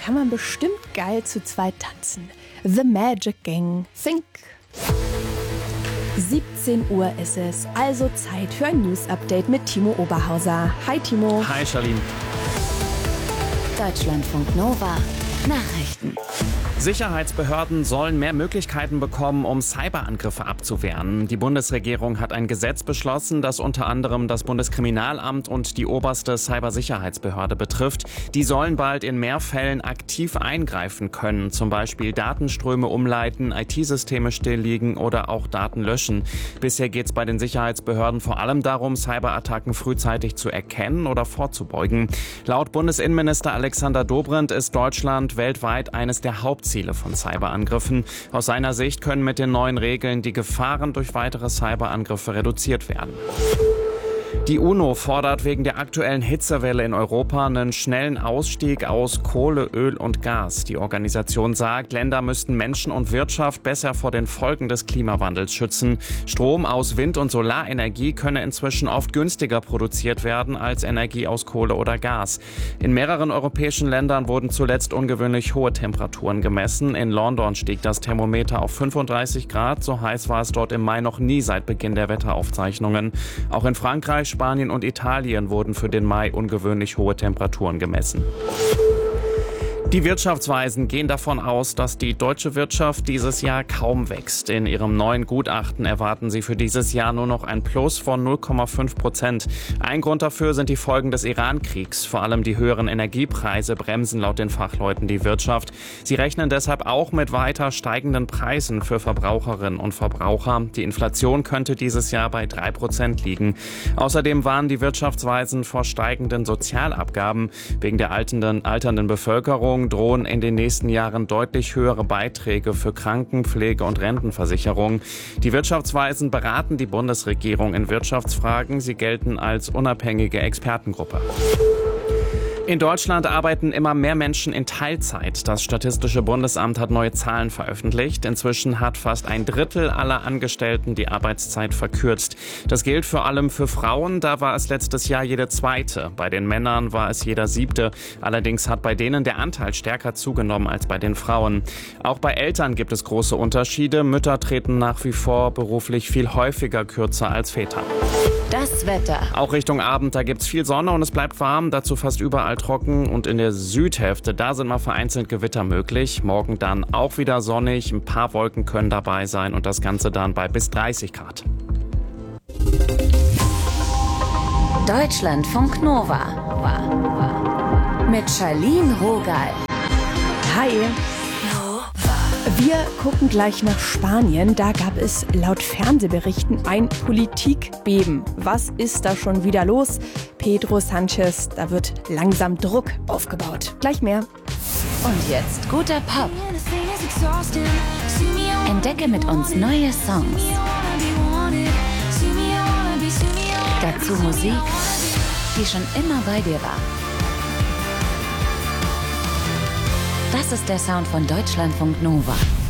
kann man bestimmt geil zu zweit tanzen. The Magic Gang, Think. 17 Uhr ist es, also Zeit für ein News-Update mit Timo Oberhauser. Hi Timo. Hi Charlene. Deutschlandfunk Nova. Nachrichten. Sicherheitsbehörden sollen mehr Möglichkeiten bekommen, um Cyberangriffe abzuwehren. Die Bundesregierung hat ein Gesetz beschlossen, das unter anderem das Bundeskriminalamt und die oberste Cybersicherheitsbehörde betrifft. Die sollen bald in mehr Fällen aktiv eingreifen können, zum Beispiel Datenströme umleiten, IT-Systeme stilllegen oder auch Daten löschen. Bisher geht es bei den Sicherheitsbehörden vor allem darum, Cyberattacken frühzeitig zu erkennen oder vorzubeugen. Laut Bundesinnenminister Alexander Dobrindt ist Deutschland weltweit eines der Hauptziele von Cyberangriffen. Aus seiner Sicht können mit den neuen Regeln die Gefahren durch weitere Cyberangriffe reduziert werden. Die UNO fordert wegen der aktuellen Hitzewelle in Europa einen schnellen Ausstieg aus Kohle, Öl und Gas. Die Organisation sagt, Länder müssten Menschen und Wirtschaft besser vor den Folgen des Klimawandels schützen. Strom aus Wind- und Solarenergie könne inzwischen oft günstiger produziert werden als Energie aus Kohle oder Gas. In mehreren europäischen Ländern wurden zuletzt ungewöhnlich hohe Temperaturen gemessen. In London stieg das Thermometer auf 35 Grad. So heiß war es dort im Mai noch nie seit Beginn der Wetteraufzeichnungen. Auch in Frankreich, Spanien und Italien wurden für den Mai ungewöhnlich hohe Temperaturen gemessen. Die Wirtschaftsweisen gehen davon aus, dass die deutsche Wirtschaft dieses Jahr kaum wächst. In ihrem neuen Gutachten erwarten sie für dieses Jahr nur noch ein Plus von 0,5%. Ein Grund dafür sind die Folgen des Iran-Kriegs. Vor allem die höheren Energiepreise bremsen laut den Fachleuten die Wirtschaft. Sie rechnen deshalb auch mit weiter steigenden Preisen für Verbraucherinnen und Verbraucher. Die Inflation könnte dieses Jahr bei 3% liegen. Außerdem warnen die Wirtschaftsweisen vor steigenden Sozialabgaben. Wegen der alternden Bevölkerung drohen in den nächsten Jahren deutlich höhere Beiträge für Krankenpflege und Rentenversicherung. Die Wirtschaftsweisen beraten die Bundesregierung in Wirtschaftsfragen. Sie gelten als unabhängige Expertengruppe. In Deutschland arbeiten immer mehr Menschen in Teilzeit. Das Statistische Bundesamt hat neue Zahlen veröffentlicht. Inzwischen hat fast ein Drittel aller Angestellten die Arbeitszeit verkürzt. Das gilt vor allem für Frauen. Da war es letztes Jahr jede zweite. Bei den Männern war es jeder siebte. Allerdings hat bei denen der Anteil stärker zugenommen als bei den Frauen. Auch bei Eltern gibt es große Unterschiede. Mütter treten nach wie vor beruflich viel häufiger kürzer als Väter. Das Wetter. Auch Richtung Abend, da gibt's viel Sonne und es bleibt warm, dazu fast überall trocken und in der Südhälfte, da sind mal vereinzelt Gewitter möglich. Morgen dann auch wieder sonnig, ein paar Wolken können dabei sein und das Ganze dann bei bis 30 Grad. Deutschlandfunk Nova. Mit Charlene Rogal. Hi. Wir gucken gleich nach Spanien. Da gab es laut Fernsehberichten ein Politikbeben. Was ist da schon wieder los? Pedro Sánchez, da wird langsam Druck aufgebaut. Gleich mehr. Und jetzt guter Pop. Entdecke mit uns neue Songs. Dazu Musik, die schon immer bei dir war. Das ist der Sound von Deutschlandfunk Nova.